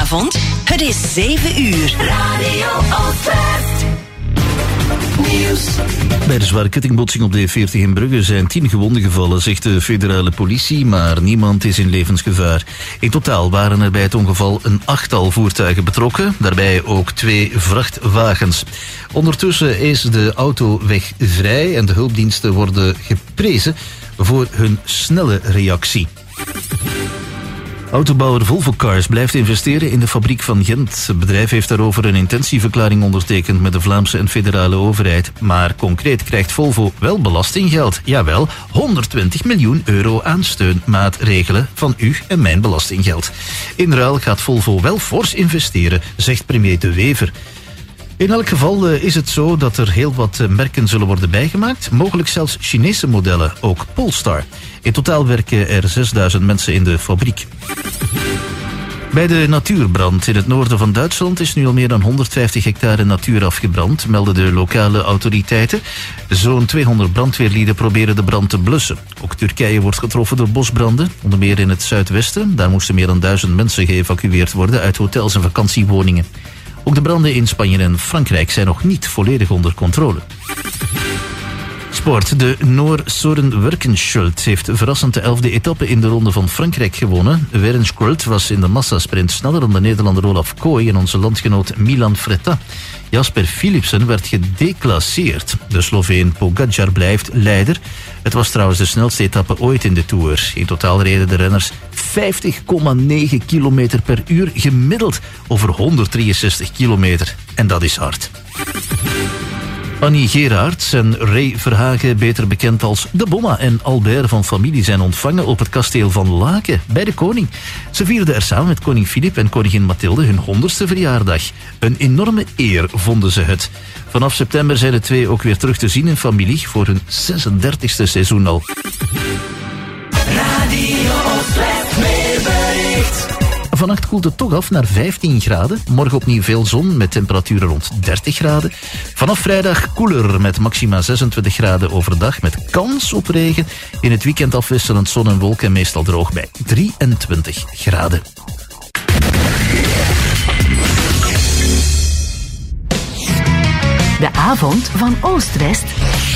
avond. Het is 7 uur. Radio Oostwest. Nieuws. Bij de zware kettingbotsing op de E40 in Brugge zijn 10 gewonden gevallen, zegt de federale politie, maar niemand is in levensgevaar. In totaal waren er bij het ongeval een 8-tal voertuigen betrokken, daarbij ook 2 vrachtwagens. Ondertussen is de autoweg vrij en de hulpdiensten worden geprezen voor hun snelle reactie. Autobouwer Volvo Cars blijft investeren in de fabriek van Gent. Het bedrijf heeft daarover een intentieverklaring ondertekend met de Vlaamse en federale overheid. Maar concreet krijgt Volvo wel belastinggeld. Jawel, 120 miljoen euro aan steunmaatregelen van u en mijn belastinggeld. In ruil gaat Volvo wel fors investeren, zegt premier De Wever. In elk geval is het zo dat er heel wat merken zullen worden bijgemaakt. Mogelijk zelfs Chinese modellen, ook Polestar. In totaal werken er 6000 mensen in de fabriek. Bij de natuurbrand in het noorden van Duitsland is nu al meer dan 150 hectare natuur afgebrand, melden de lokale autoriteiten. Zo'n 200 brandweerlieden proberen de brand te blussen. Ook Turkije wordt getroffen door bosbranden, onder meer in het zuidwesten. Daar moesten meer dan 1000 mensen geëvacueerd worden uit hotels en vakantiewoningen. Ook de branden in Spanje en Frankrijk zijn nog niet volledig onder controle. Sport. De Noor Søren Werkenschult heeft verrassend de 11e etappe in de Ronde van Frankrijk gewonnen. Werkenschult was in de massasprint sneller dan de Nederlander Olaf Kooi en onze landgenoot Milan Fretta. Jasper Philipsen werd gedeclasseerd. De Sloveen Pogačar blijft leider. Het was trouwens de snelste etappe ooit in de Tour. In totaal reden de renners 50,9 km per uur gemiddeld over 163 kilometer. En dat is hard. Annie Gerards en Ray Verhagen, beter bekend als De Bomma en Albert van familie, zijn ontvangen op het kasteel van Laken bij de koning. Ze vierden er samen met koning Filip en koningin Mathilde hun 100ste verjaardag. Een enorme eer vonden ze het. Vanaf september zijn de twee ook weer terug te zien in familie voor hun 36e seizoen al. Radio Oostwest weerbericht. Vannacht koelt het toch af naar 15 graden. Morgen opnieuw veel zon met temperaturen rond 30 graden. Vanaf vrijdag koeler met maxima 26 graden overdag met kans op regen. In het weekend afwisselend zon en wolken en meestal droog bij 23 graden. De avond van Oost-West.